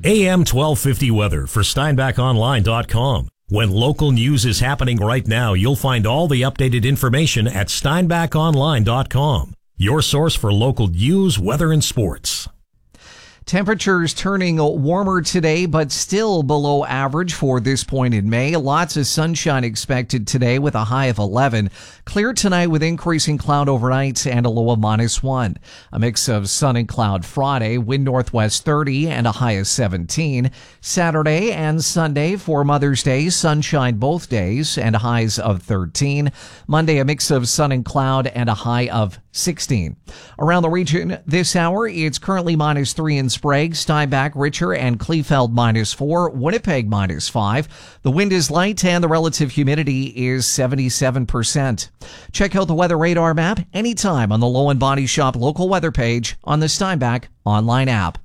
AM 1250 weather for SteinbachOnline.com. When local news is happening right now, you'll find all the updated information at SteinbachOnline.com. Your source for local news, weather, and sports. Temperatures turning warmer today, but still below average for this point in May. Lots of sunshine expected today with a high of 11. Clear tonight with increasing cloud overnight and a low of -1. A mix of sun and cloud Friday, wind northwest 30 and a high of 17. Saturday and Sunday for Mother's Day, sunshine both days and highs of 13. Monday, a mix of sun and cloud and a high of 16. Around the region this hour, it's currently -3 in Sprague, Steinbach, Richer, and Kleefeld -4, Winnipeg -5. The wind is light and the relative humidity is 77%. Check out the weather radar map anytime on the Low and Body Shop local weather page on the Steinbach online app.